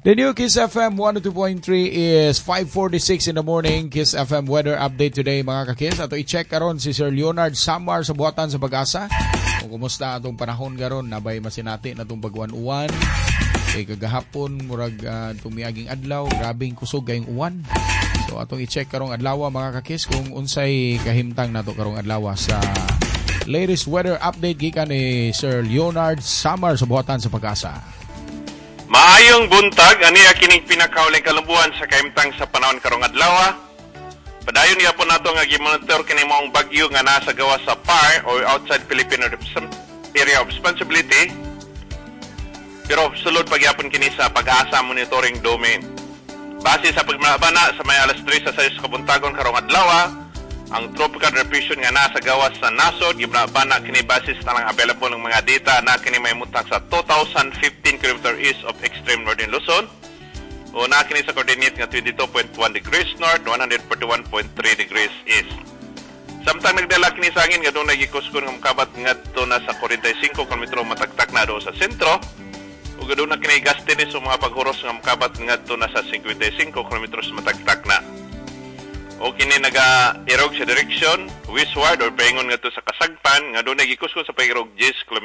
The new Kiss FM 102.3 is 5:46 in the morning. Kiss FM weather update today mga kakis. Ato i-check karon si Sir Leonard Samar sa buhatan sa Pag-asa. Kung kumusta atong panahon karon, nabay masinati na itong bagwan-uwan. Kagahapon murag tumiyaging adlaw, grabing kusog kayong uwan. So atong i-check karong adlaw mga kakis kung unsay kahimtang nato karong adlaw sa latest weather update gikan ni Sir Leonard Samar sa buhatan sa Pag-asa. Maayong buntag, aniya kining pinakauling kalambuan sa kaimtang sa panahon karong adlaw. Padayon niya po nato nga gi-monitor kini maong bagyo nga nasa gawa sa PAR or outside Philippine Area of Responsibility. Pero sulod pagyapon kini sa Pag-asa monitoring domain. Base sa pagmabana sa may alas 3 sa 6 kabuntagon karong adlaw, ang tropical depression nga nasa gawas sa nasod, gibnabana kini basis na lang available ng mga data na kini may mutang sa 2,015 km east of extreme northern Luzon. O na kini sa coordinate nga 22.1 degrees north, 141.3 degrees east. Samtang nagdala kini sa angin nga doon nagikuskon nga makabat ngadto na sa 45 km matagtak na do sa sentro. Ug doon na kini gastini sa mga paghuros nga makabat ngadto na sa 55 km matagtak na. O kini naga-irog sa direksyon westward or paingon nga to sa Kasagpan nga doon nagikuskon sa pairog 10 km